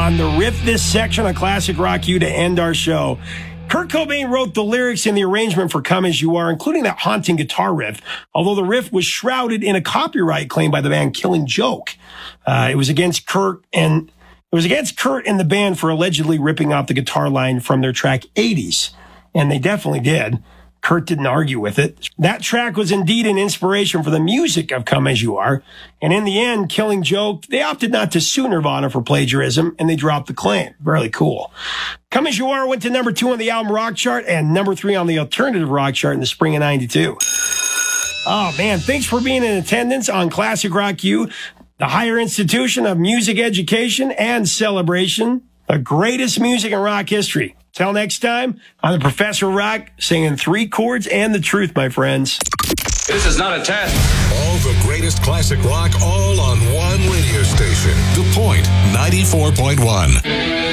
on the riff this section on Classic Rock U to end our show. Kurt Cobain wrote the lyrics and the arrangement for Come As You Are, including that haunting guitar riff, although the riff was shrouded in a copyright claim by the band Killing Joke. It was against Kurt and the band for allegedly ripping off the guitar line from their track 80s. And they definitely did. Kurt didn't argue with it. That track was indeed an inspiration for the music of Come As You Are. And in the end, Killing Joke, they opted not to sue Nirvana for plagiarism, and they dropped the claim. Really cool. Come As You Are went to number 2 on the album rock chart and number 3 on the alternative rock chart in the spring of 92. Oh, man, thanks for being in attendance on Classic Rock U, the higher institution of music education and celebration, the greatest music in rock history. Till next time, I'm the Professor Rock, singing 3 chords and the truth, my friends. This is not a test. All the greatest classic rock, all on one radio station. The Point 94.1.